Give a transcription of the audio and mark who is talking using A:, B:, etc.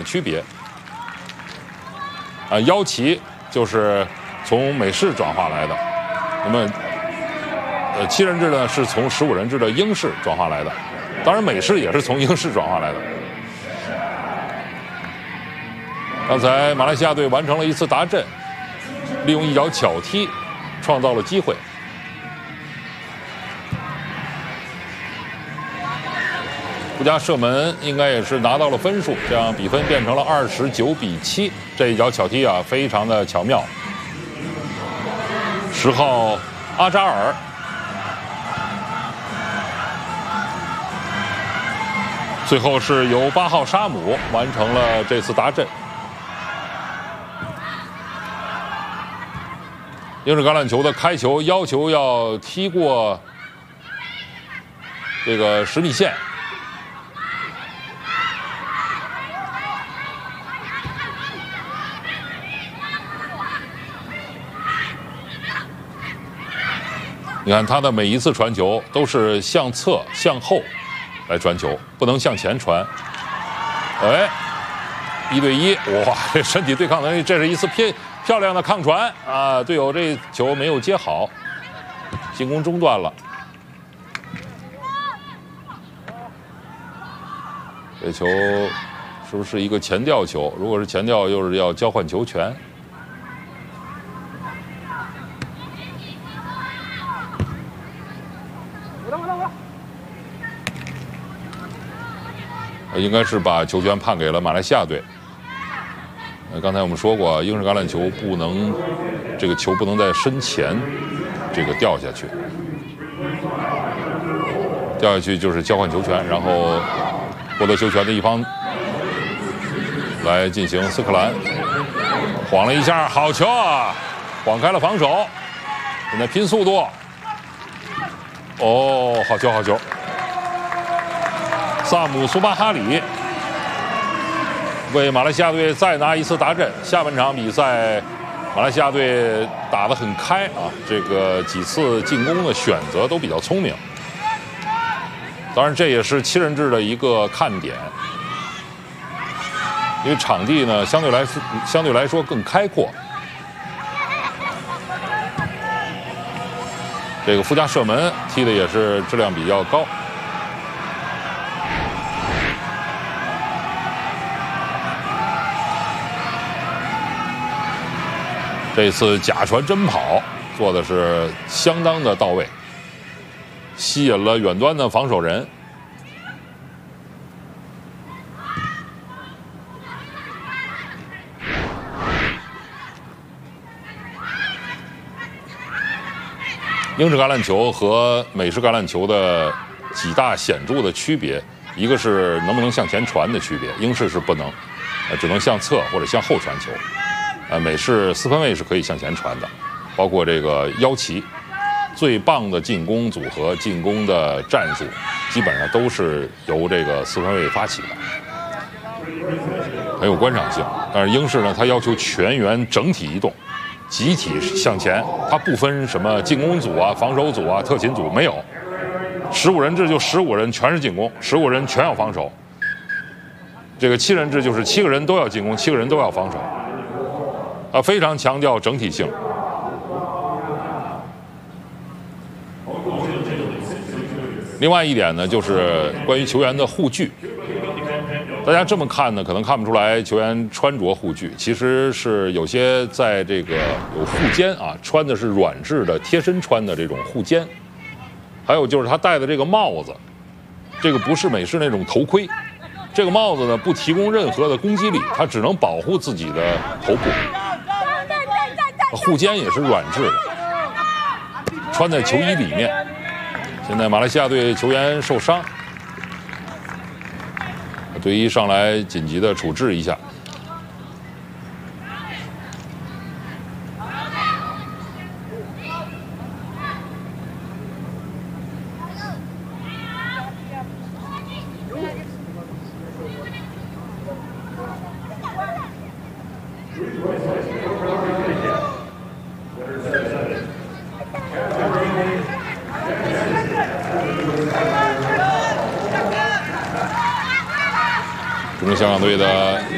A: 的区别。腰旗就是从美式转化来的，那么7人制呢是从15人制的英式转化来的，当然美式也是从英式转化来的。刚才马来西亚队完成了一次达阵，利用一脚巧踢创造了机会。附加射门应该也是拿到了分数，这样比分变成了29比7。这一脚巧踢啊，非常的巧妙。10号阿扎尔，最后是由8号沙姆完成了这次达阵。英式橄榄球的开球要求要踢过这个10米线。你看他的每一次传球都是向侧向后来传球，不能向前传。哎，1对1，哇，这身体对抗能力，这是一次漂亮的抗传啊！队友这球没有接好，进攻中断了。这球是不是一个前吊球？如果是前吊，又是要交换球权。应该是把球权判给了马来西亚队。刚才我们说过，英式橄榄球不能，这个球不能在身前这个掉下去，掉下去就是交换球权，然后获得球权的一方来进行斯克兰，晃了一下，好球啊，晃开了防守，现在拼速度，哦，好球好球。萨姆苏巴哈里为马来西亚队再拿一次达阵。下半场比赛，马来西亚队打得很开啊，这个几次进攻的选择都比较聪明。当然，这也是7人制的一个看点，因为场地呢相对来说更开阔。这个附加射门踢的也是质量比较高。这次假传真跑做的是相当的到位，吸引了远端的防守人。英式橄榄球和美式橄榄球的几大显著的区别，一个是能不能向前传的区别，英式是不能，只能向侧或者向后传球。美式4分卫是可以向前传的，包括这个腰旗，最棒的进攻组合、进攻的战术，基本上都是由这个4分卫发起的，很有观赏性。但是英式呢，它要求全员整体移动，集体向前，它不分什么进攻组啊、防守组啊、特勤组，没有。15人制就15人全是进攻，15人全要防守。这个7人制就是7个人都要进攻，7个人都要防守。非常强调整体性。另外一点呢，就是关于球员的护具。大家这么看呢，可能看不出来球员穿着护具，其实是有些在这个有护肩啊，穿的是软质的贴身穿的这种护肩。还有就是他戴的这个帽子，这个不是美式那种头盔，这个帽子呢不提供任何的攻击力，它只能保护自己的头部。护肩也是软质的，穿在球衣里面。现在马来西亚队球员受伤，队医上来紧急的处置一下。中国香港队的